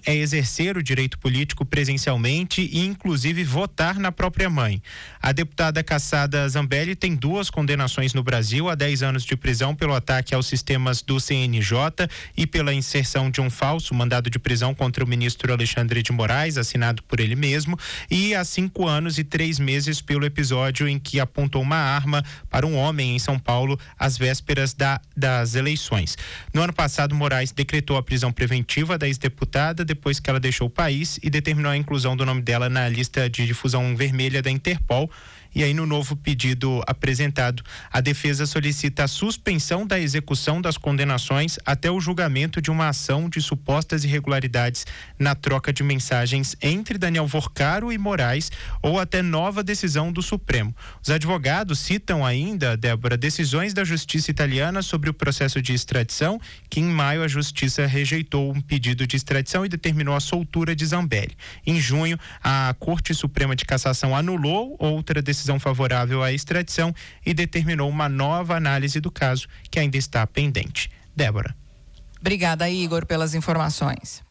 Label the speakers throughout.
Speaker 1: é exercer o direito político presencialmente e, inclusive, votar na própria mãe. A deputada Cassada Zambelli tem 2 condenações no Brasil a 10 anos de prisão pelo ataque aos sistemas do CNJ e pela inserção de um falso mandado de prisão contra o ministro Alexandre de Moraes, assinado por ele mesmo, e a 5 anos e 3 meses pelo episódio em que apontou uma arma para um homem em São Paulo às vésperas das eleições. No ano passado, Moraes decretou a prisão preventiva da ex-deputada depois que ela deixou o país e determinou a inclusão do nome dela na lista de difusão vermelha da Interpol. E aí, no novo pedido apresentado, a defesa solicita a suspensão da execução das condenações até o julgamento de uma ação de supostas irregularidades na troca de mensagens entre Daniel Vorcaro e Moraes ou até nova decisão do Supremo. Os advogados citam ainda, Débora, decisões da Justiça italiana sobre o processo de extradição, que em maio a Justiça rejeitou um pedido de extradição e determinou a soltura de Zambelli. Em junho, a Corte Suprema de Cassação anulou outra decisão favorável à extradição e determinou uma nova análise do caso, que ainda está pendente. Débora.
Speaker 2: Obrigada, Igor, pelas informações.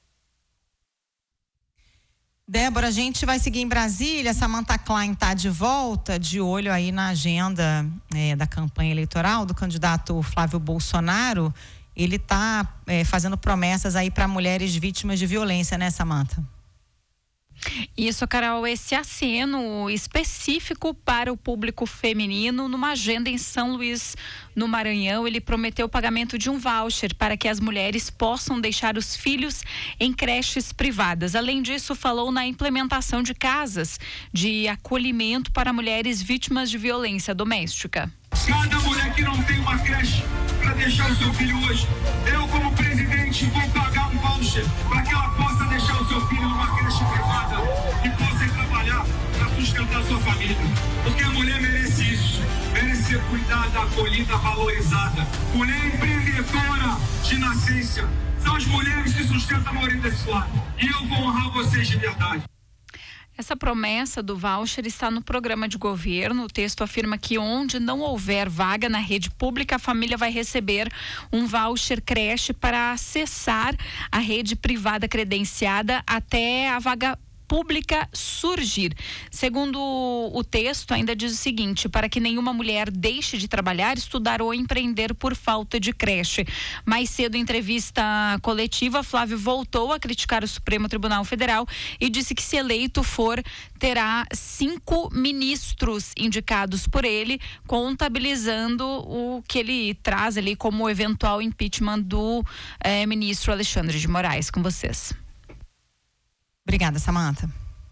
Speaker 3: Débora, a gente vai seguir em Brasília. Samantha Klein está de volta, de olho aí na agenda da campanha eleitoral do candidato Flávio Bolsonaro. Ele está fazendo promessas aí para mulheres vítimas de violência, né, Samantha?
Speaker 4: Isso, Carol, esse aceno específico para o público feminino numa agenda em São Luís, no Maranhão. Ele prometeu o pagamento de um voucher para que as mulheres possam deixar os filhos em creches privadas. Além disso, falou na implementação de casas de acolhimento para mulheres vítimas de violência doméstica.
Speaker 5: Cada mulher que não tem uma creche para deixar o seu filho hoje, eu como presidente vou pagar um voucher para que ela possa deixar o seu filho numa creche privada e possa ir trabalhar para sustentar a sua família. Porque a mulher merece isso, merece ser cuidada, acolhida, valorizada. Mulher empreendedora de nascença, são as mulheres que sustentam a maioria desse lado. E eu vou honrar vocês de verdade.
Speaker 4: Essa promessa do voucher está no programa de governo. O texto afirma que onde não houver vaga na rede pública, a família vai receber um voucher creche para acessar a rede privada credenciada até a vaga pública surgir. Segundo o texto, ainda diz o seguinte: para que nenhuma mulher deixe de trabalhar, estudar ou empreender por falta de creche. Mais cedo, em entrevista coletiva, Flávio voltou a criticar o Supremo Tribunal Federal e disse que, se eleito for, terá 5 ministros indicados por ele, contabilizando o que ele traz ali como eventual impeachment do ministro Alexandre de Moraes. Com vocês.
Speaker 3: Obrigada, Samantha.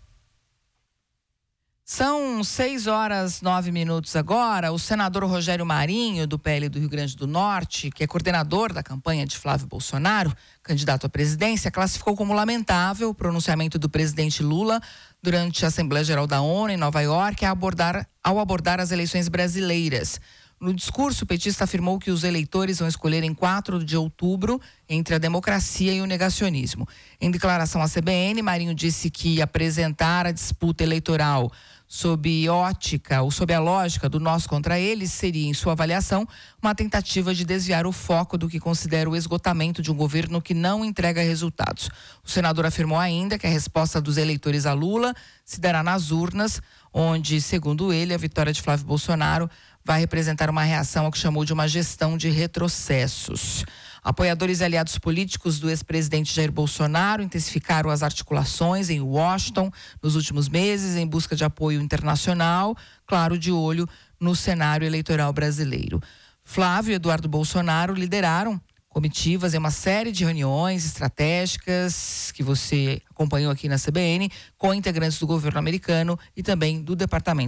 Speaker 2: São 6h09 agora. O senador Rogério Marinho, do PL do Rio Grande do Norte, que é coordenador da campanha de Flávio Bolsonaro, candidato à presidência, classificou como lamentável o pronunciamento do presidente Lula durante a Assembleia Geral da ONU em Nova York ao abordar as eleições brasileiras. No discurso, o petista afirmou que os eleitores vão escolher em 4 de outubro entre a democracia e o negacionismo. Em declaração à CBN, Marinho disse que apresentar a disputa eleitoral sob a lógica do nós contra eles seria, em sua avaliação, uma tentativa de desviar o foco do que considera o esgotamento de um governo que não entrega resultados. O senador afirmou ainda que a resposta dos eleitores a Lula se dará nas urnas, onde, segundo ele, a vitória de Flávio Bolsonaro vai representar uma reação ao que chamou de uma gestão de retrocessos. Apoiadores e aliados políticos do ex-presidente Jair Bolsonaro intensificaram as articulações em Washington nos últimos meses em busca de apoio internacional, claro, de olho no cenário eleitoral brasileiro. Flávio e Eduardo Bolsonaro lideraram comitivas em uma série de reuniões estratégicas que você acompanhou aqui na CBN com integrantes do governo americano e também do Departamento